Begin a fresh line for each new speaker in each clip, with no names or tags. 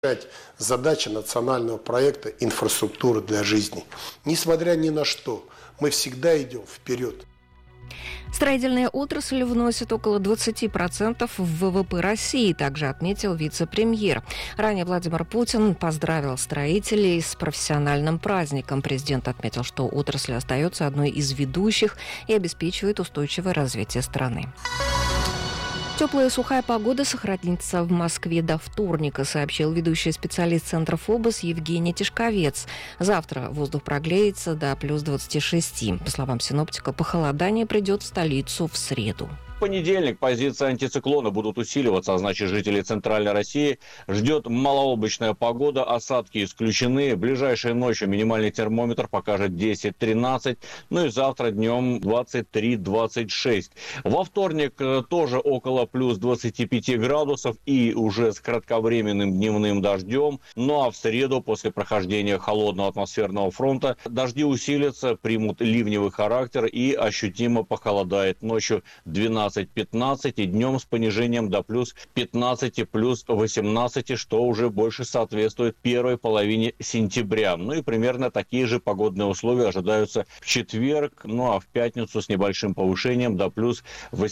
Задача национального проекта «Инфраструктура для жизни». Несмотря ни на что, мы всегда идем вперед.
Строительная отрасль вносит около 20% в ВВП России, также отметил вице-премьер. Ранее Владимир Путин поздравил строителей с профессиональным праздником. Президент отметил, что отрасль остается одной из ведущих и обеспечивает устойчивое развитие страны. Теплая и сухая погода сохранится в Москве до вторника, сообщил ведущий специалист Центра ФОБОС Евгений Тишковец. Завтра воздух прогреется до плюс 26. По словам синоптика, похолодание придет в столицу в среду.
В понедельник позиции антициклона будут усиливаться, а значит, жителей Центральной России ждет малооблачная погода, осадки исключены. Ближайшей ночью минимальный термометр покажет 10-13, ну и завтра днем 23-26. Во вторник тоже около плюс 25 градусов и уже с кратковременным дневным дождем. Ну а в среду, после прохождения холодного атмосферного фронта, дожди усилятся, примут ливневый характер и ощутимо похолодает. Ночью 12-15 и днем с понижением до плюс 15, плюс 18, что уже больше соответствует первой половине сентября. Ну и примерно такие же погодные условия ожидаются в четверг, ну а в пятницу с небольшим повышением до плюс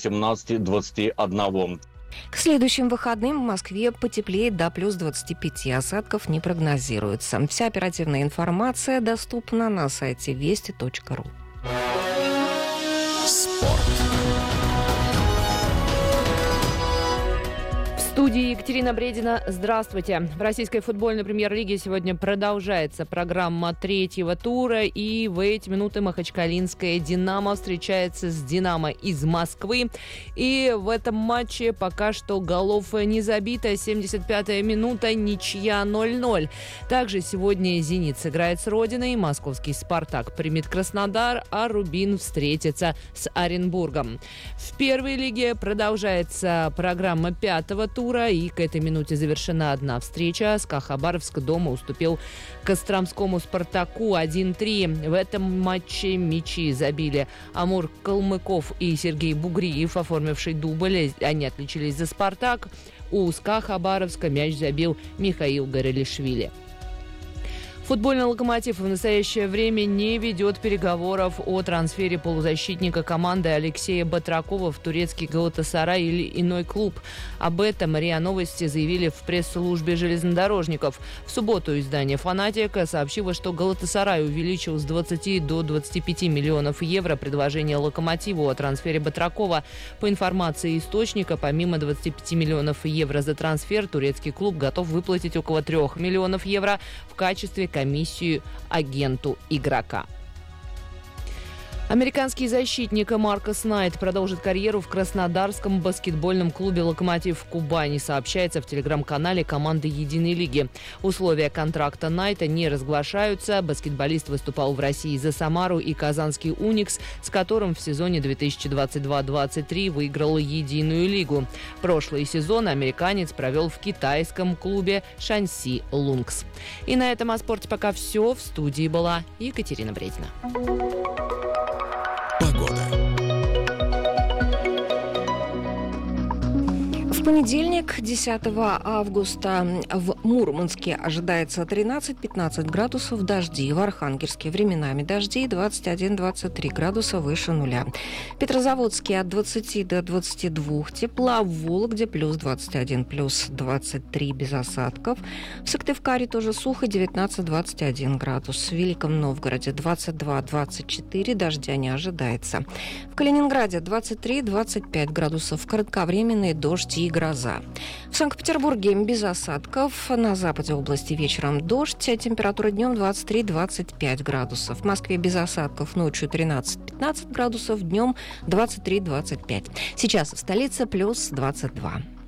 18-21.
К следующим выходным в Москве потеплеет до плюс 25, осадков не прогнозируется. Вся оперативная информация доступна на сайте вести.ру.
Спорт.
В студии Екатерина Бредина. Здравствуйте. В российской футбольной премьер-лиге сегодня продолжается программа третьего тура. И в эти минуты махачкалинская «Динамо» встречается с «Динамо» из Москвы. И в этом матче пока что голов не забито. 75-я минута, ничья 0-0. Также сегодня «Зенит» сыграет с «Родиной», московский «Спартак» примет Краснодар, а «Рубин» встретится с Оренбургом. В первой лиге продолжается программа пятого тура. И к этой минуте завершена одна встреча. СКА Хабаровск дома уступил Костромскому «Спартаку» 1-3. В этом матче мячи забили Амур Калмыков и Сергей Бугриев, оформивший дубль. Они отличились за «Спартак». У СКА Хабаровска мяч забил Михаил Горелишвили. Футбольный «Локомотив» в настоящее время не ведет переговоров о трансфере полузащитника команды Алексея Батракова в турецкий «Галатасарай» или иной клуб. Об этом РИА Новости заявили в пресс-службе железнодорожников. В субботу издание «Фанатика» сообщило, что «Галатасарай» увеличил с 20 до 25 миллионов евро предложение «Локомотиву» о трансфере Батракова. По информации источника, помимо 25 миллионов евро за трансфер, турецкий клуб готов выплатить около 3 миллионов евро в качестве комиссию агенту игрока. Американский защитник Маркос Найт продолжит карьеру в краснодарском баскетбольном клубе «Локомотив» в Кубани, сообщается в телеграм-канале команды «Единой лиги». Условия контракта Найта не разглашаются. Баскетболист выступал в России за «Самару» и казанский «Уникс», с которым в сезоне 2022-2023 выиграл «Единую лигу». Прошлый сезон американец провел в китайском клубе «Шаньси Лункс». И на этом о спорте пока все. В студии была Екатерина Бредина.
В понедельник, 10 августа, в Мурманске ожидается 13-15 градусов, дожди. В Архангельске временами дожди, 21-23 градуса выше нуля. В Петрозаводске от 20 до 22 тепла. В Вологде плюс 21, плюс 23 без осадков. В Сыктывкаре тоже сухо, 19-21 градус. В Великом Новгороде 22-24, дождя не ожидается. В Калининграде 23-25 градусов, кратковременный дождь и гроза. В Санкт-Петербурге без осадков. На западе области вечером дождь. Температура днем 23-25 градусов. В Москве без осадков. Ночью 13-15 градусов. Днем 23-25. Сейчас в столице плюс 22.